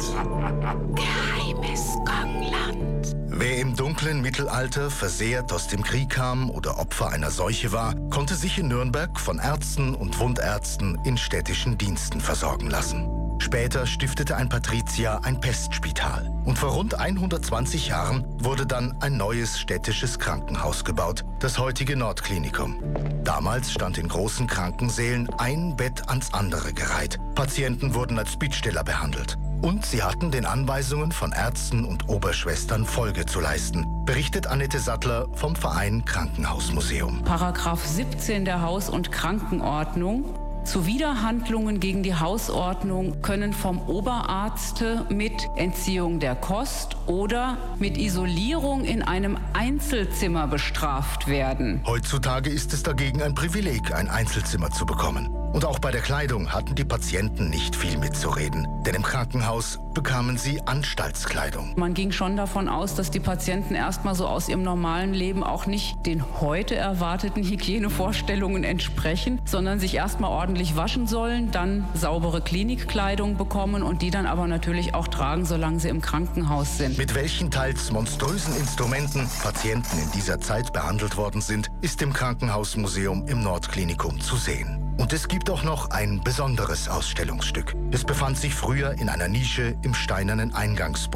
Geheimes Gangland. Wer im dunklen Mittelalter versehrt aus dem Krieg kam oder Opfer einer Seuche war, konnte sich in Nürnberg von Ärzten und Wundärzten in städtischen Diensten versorgen lassen. Später stiftete ein Patrizier ein Pestspital. Und vor rund 120 Jahren wurde dann ein neues städtisches Krankenhaus gebaut, das heutige Nordklinikum. Damals stand in großen Krankensälen ein Bett ans andere gereiht. Patienten wurden als Bittsteller behandelt. Und sie hatten den Anweisungen von Ärzten und Oberschwestern Folge zu leisten, berichtet Annette Sattler vom Verein Krankenhausmuseum. Paragraph 17 der Haus- und Krankenordnung. Zuwiderhandlungen gegen die Hausordnung können vom Oberarzte mit Entziehung der Kost oder mit Isolierung in einem Einzelzimmer bestraft werden. Heutzutage ist es dagegen ein Privileg, ein Einzelzimmer zu bekommen. Und auch bei der Kleidung hatten die Patienten nicht viel mitzureden, denn im Krankenhaus bekamen sie Anstaltskleidung. Man ging schon davon aus, dass die Patienten erstmal so aus ihrem normalen Leben auch nicht den heute erwarteten Hygienevorstellungen entsprechen, sondern sich erstmal ordentlich waschen sollen, dann saubere Klinikkleidung bekommen und die dann aber natürlich auch tragen, solange sie im Krankenhaus sind. Mit welchen teils monströsen Instrumenten Patienten in dieser Zeit behandelt worden sind, ist im Krankenhausmuseum im Nordklinikum zu sehen. Und es gibt auch noch ein besonderes Ausstellungsstück. Es befand sich früher in einer Nische im steinernen Eingangsboden.